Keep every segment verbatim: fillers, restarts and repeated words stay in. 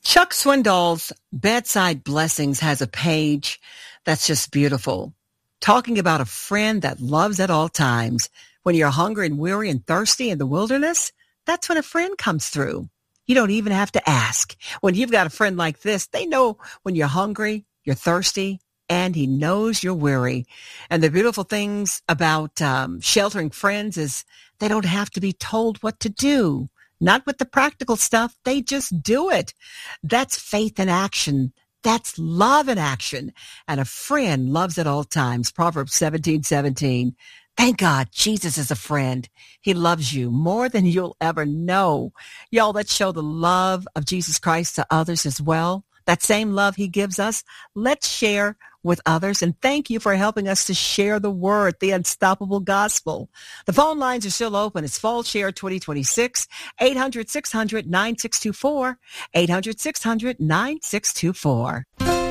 Chuck Swindoll's Bedside Blessings has a page that's just beautiful, talking about a friend that loves at all times. When you're hungry and weary and thirsty in the wilderness, that's when a friend comes through. You don't even have to ask. When you've got a friend like this, they know when you're hungry, you're thirsty, and he knows you're weary. And the beautiful things about um, sheltering friends is they don't have to be told what to do. Not with the practical stuff. They just do it. That's faith in action. That's love in action. And a friend loves at all times. Proverbs seventeen seventeen. Thank God Jesus is a friend. He loves you more than you'll ever know. Y'all, let's show the love of Jesus Christ to others as well. That same love he gives us, let's share with others. And thank you for helping us to share the word, the unstoppable gospel. The phone lines are still open. It's Fall Share twenty twenty-six, eight hundred, six hundred, nine six two four, eight hundred, six hundred, nine six two four.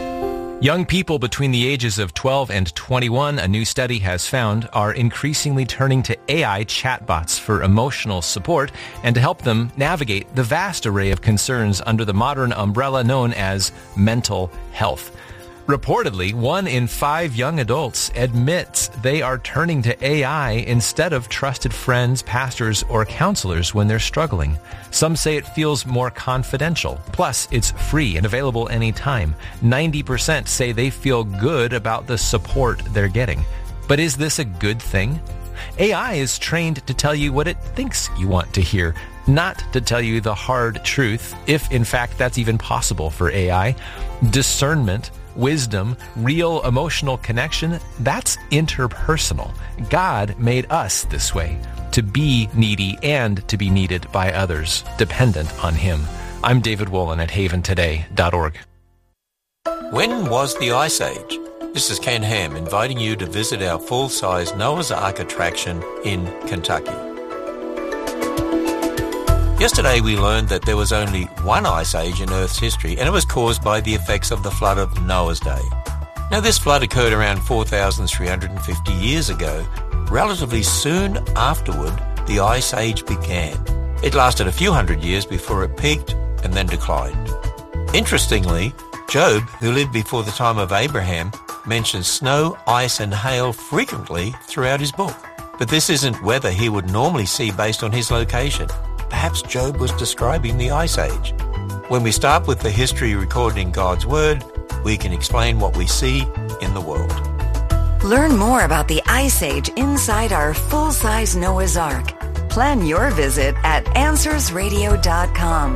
Young people between the ages of twelve and twenty-one, a new study has found, are increasingly turning to A I chatbots for emotional support and to help them navigate the vast array of concerns under the modern umbrella known as mental health. Reportedly, one in five young adults admits they are turning to A I instead of trusted friends, pastors, or counselors when they're struggling. Some say it feels more confidential. Plus, it's free and available anytime. ninety percent say they feel good about the support they're getting. But is this a good thing? A I is trained to tell you what it thinks you want to hear, not to tell you the hard truth, if in fact that's even possible for A I. Discernment, wisdom, real emotional connection, that's interpersonal. God made us this way, to be needy and to be needed by others, dependent on Him. I'm David Wolin at haven today dot org. When was the Ice Age? This is Ken Ham inviting you to visit our full-size Noah's Ark attraction in Kentucky. Yesterday we learned that there was only one ice age in Earth's history, and it was caused by the effects of the flood of Noah's day. Now this flood occurred around four thousand three hundred fifty years ago. Relatively soon afterward, the Ice Age began. It lasted a few hundred years before it peaked and then declined. Interestingly, Job, who lived before the time of Abraham, mentions snow, ice and hail frequently throughout his book. But this isn't weather he would normally see based on his location. Perhaps Job was describing the Ice Age. When we start with the history recorded in God's Word, we can explain what we see in the world. Learn more about the Ice Age inside our full-size Noah's Ark. Plan your visit at answers radio dot com.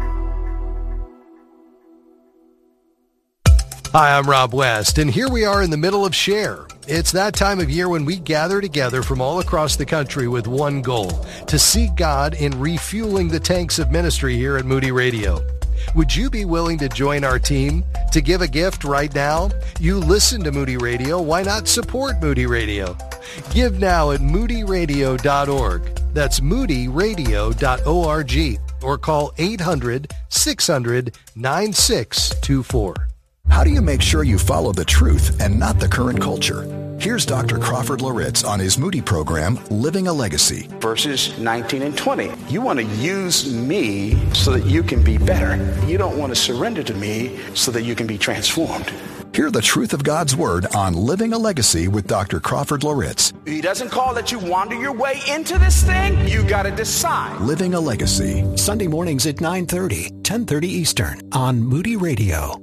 Hi, I'm Rob West, and here we are in the middle of Share. It's that time of year when we gather together from all across the country with one goal, to seek God in refueling the tanks of ministry here at Moody Radio. Would you be willing to join our team? To give a gift right now? You listen to Moody Radio. Why not support Moody Radio? Give now at moody radio dot org. That's moody radio dot org. Or call eight hundred, six hundred, nine six two four. How do you make sure you follow the truth and not the current culture? Here's Doctor Crawford Loritz on his Moody program, Living a Legacy. Verses nineteen and twenty. You want to use me so that you can be better. You don't want to surrender to me so that you can be transformed. Hear the truth of God's Word on Living a Legacy with Doctor Crawford Loritz. He doesn't call that you wander your way into this thing. You got to decide. Living a Legacy. Sunday mornings at nine thirty, ten thirty Eastern on Moody Radio.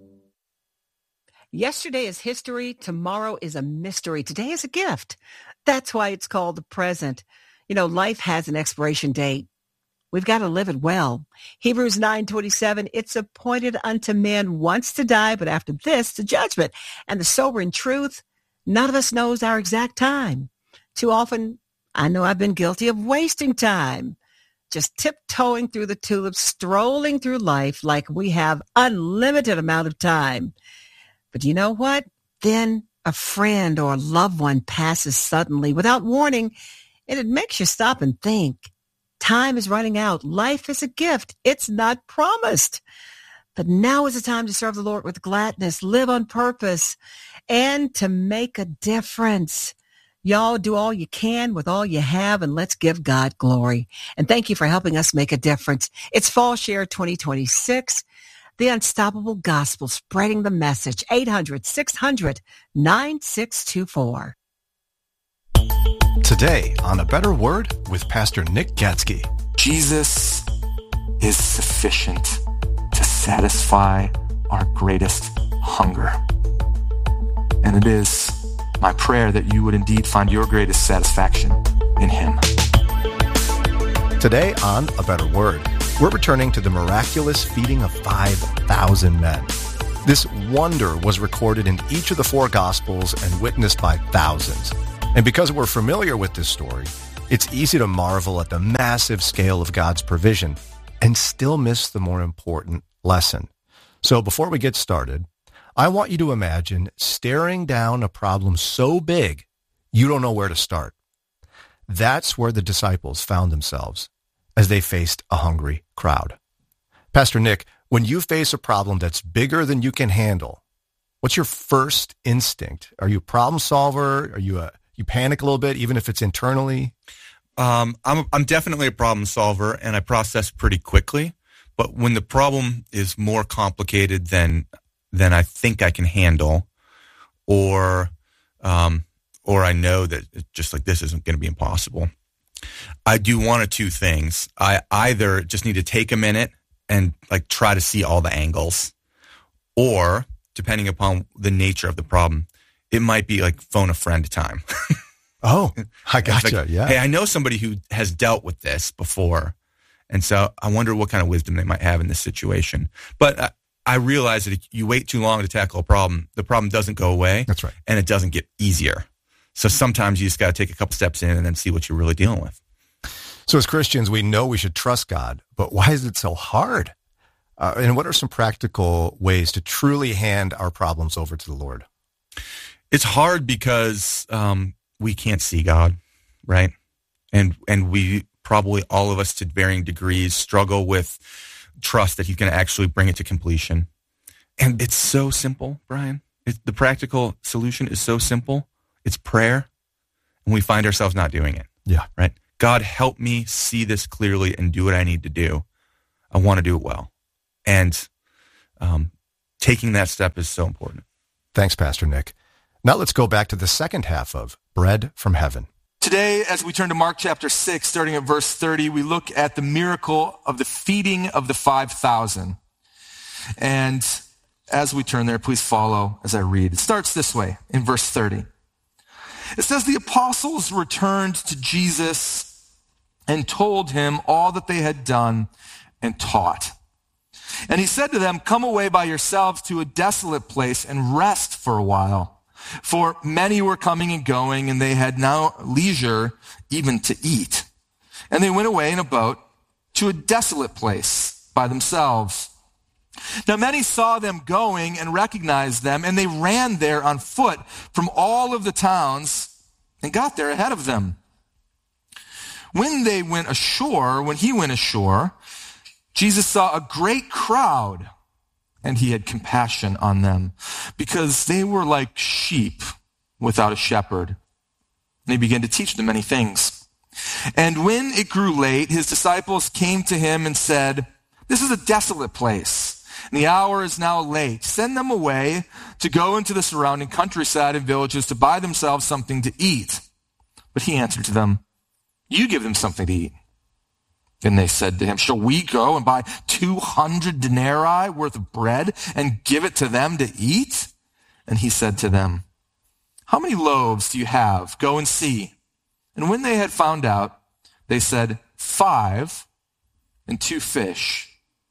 Yesterday is history. Tomorrow is a mystery. Today is a gift. That's why it's called the present. You know, life has an expiration date. We've got to live it well. Hebrews nine twenty-seven, it's appointed unto men once to die, but after this, the judgment. And the sobering truth, none of us knows our exact time. Too often, I know I've been guilty of wasting time, just tiptoeing through the tulips, strolling through life like we have unlimited amount of time. But you know what? Then a friend or a loved one passes suddenly without warning, and it makes you stop and think. Time is running out. Life is a gift. It's not promised. But now is the time to serve the Lord with gladness, live on purpose, and to make a difference. Y'all do all you can with all you have, and let's give God glory. And thank you for helping us make a difference. It's Fall Share twenty twenty-six. The Unstoppable Gospel, spreading the message. eight hundred, six hundred, nine six two four. Today on A Better Word with Pastor Nick Gatsky. Jesus is sufficient to satisfy our greatest hunger. And it is my prayer that you would indeed find your greatest satisfaction in him. Today on A Better Word, we're returning to the miraculous feeding of five thousand men. This wonder was recorded in each of the four Gospels and witnessed by thousands. And because we're familiar with this story, it's easy to marvel at the massive scale of God's provision and still miss the more important lesson. So before we get started, I want you to imagine staring down a problem so big you don't know where to start. That's where the disciples found themselves as they faced a hungry crowd. Pastor Nick, when you face a problem that's bigger than you can handle, what's your first instinct? Are you a problem solver? Are you a you panic a little bit, even if it's internally? Um, I'm I'm definitely a problem solver, and I process pretty quickly. But when the problem is more complicated than than I think I can handle, or um, or I know that it's just like this isn't going to be impossible, I do one of two things. I either just need to take a minute and like try to see all the angles, or depending upon the nature of the problem, it might be like phone a friend time. Oh, I gotcha. Like, yeah. Hey, I know somebody who has dealt with this before, and so I wonder what kind of wisdom they might have in this situation. But I, I realize that if you wait too long to tackle a problem, the problem doesn't go away. That's right. And it doesn't get easier. So sometimes you just got to take a couple steps in and then see what you're really dealing with. So as Christians, we know we should trust God, but why is it so hard? Uh, and what are some practical ways to truly hand our problems over to the Lord? It's hard because um, we can't see God, right? And and we probably, all of us to varying degrees, struggle with trust that he's going to actually bring it to completion. And it's so simple, Brian. It, the practical solution is so simple. It's prayer, and we find ourselves not doing it. Yeah. Right? God, help me see this clearly and do what I need to do. I want to do it well. And um, taking that step is so important. Thanks, Pastor Nick. Now let's go back to the second half of Bread from Heaven. Today, as we turn to Mark chapter six, starting at verse thirty, we look at the miracle of the feeding of the five thousand. And as we turn there, please follow as I read. It starts this way in verse thirty. It says, the apostles returned to Jesus and told him all that they had done and taught. And he said to them, come away by yourselves to a desolate place and rest for a while. For many were coming and going, and they had now leisure even to eat. And they went away in a boat to a desolate place by themselves. Now many saw them going and recognized them, and they ran there on foot from all of the towns and got there ahead of them. When they went ashore, when he went ashore, Jesus saw a great crowd, and he had compassion on them, because they were like sheep without a shepherd. And he began to teach them many things. And when it grew late, his disciples came to him and said, this is a desolate place, and the hour is now late. Send them away to go into the surrounding countryside and villages to buy themselves something to eat. But he answered to them, you give them something to eat. Then they said to him, shall we go and buy two hundred denarii worth of bread and give it to them to eat? And he said to them, how many loaves do you have? Go and see. And when they had found out, they said, five and two fish.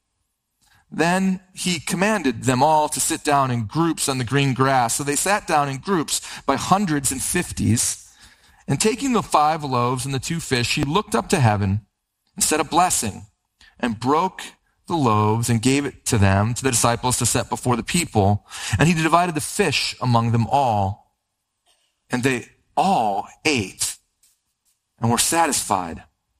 Then he commanded them all to sit down in groups on the green grass. So they sat down in groups by hundreds and fifties. And taking the five loaves and the two fish, he looked up to heaven and said a blessing, and broke the loaves and gave it to them, to the disciples, to set before the people. And he divided the fish among them all. And they all ate and were satisfied.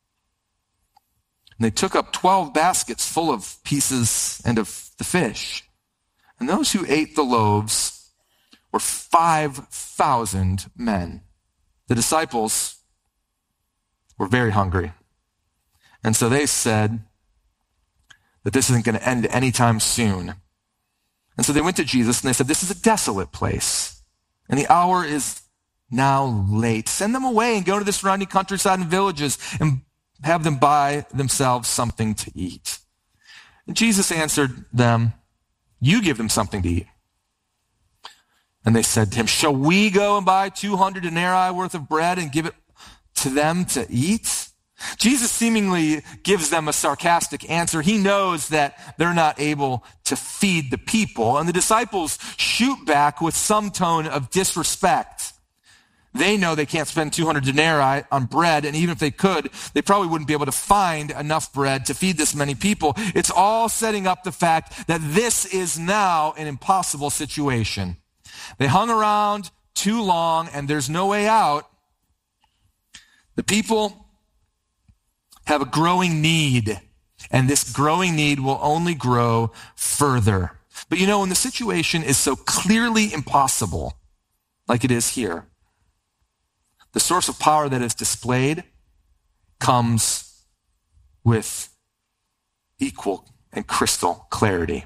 And they took up twelve baskets full of pieces and of the fish. And those who ate the loaves were five thousand men. The disciples were very hungry. And so they said, that this isn't going to end anytime soon. And so they went to Jesus and they said, this is a desolate place, and the hour is now late. Send them away and go to the surrounding countryside and villages and have them buy themselves something to eat. And Jesus answered them, you give them something to eat. And they said to him, shall we go and buy two hundred denarii worth of bread and give it to them to eat? Jesus seemingly gives them a sarcastic answer. He knows that they're not able to feed the people. And the disciples shoot back with some tone of disrespect. They know they can't spend two hundred denarii on bread, and even if they could, they probably wouldn't be able to find enough bread to feed this many people. It's all setting up the fact that this is now an impossible situation. They hung around too long, and there's no way out. The people have a growing need, and this growing need will only grow further. But you know, when the situation is so clearly impossible, like it is here, the source of power that is displayed comes with equal and crystal clarity.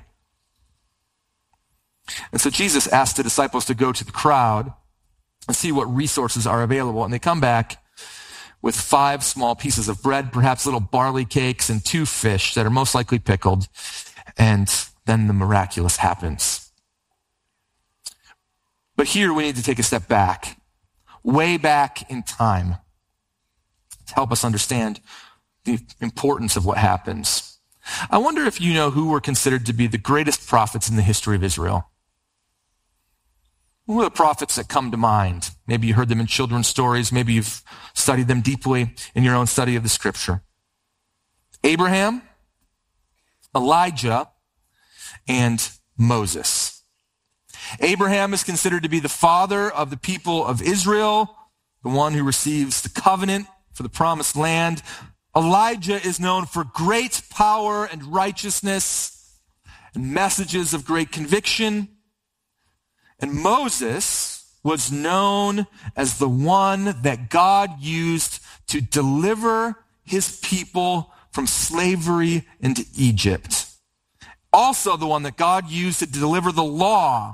And so Jesus asked the disciples to go to the crowd and see what resources are available. And they come back with five small pieces of bread, perhaps little barley cakes, and two fish that are most likely pickled. And then the miraculous happens. But here we need to take a step back, way back in time, to help us understand the importance of what happens. I wonder if you know who were considered to be the greatest prophets in the history of Israel. Who are the prophets that come to mind? Maybe you heard them in children's stories. Maybe you've studied them deeply in your own study of the scripture. Abraham, Elijah, and Moses. Abraham is considered to be the father of the people of Israel, the one who receives the covenant for the promised land. Elijah is known for great power and righteousness and messages of great conviction. And Moses was known as the one that God used to deliver his people from slavery into Egypt. Also the one that God used to deliver the law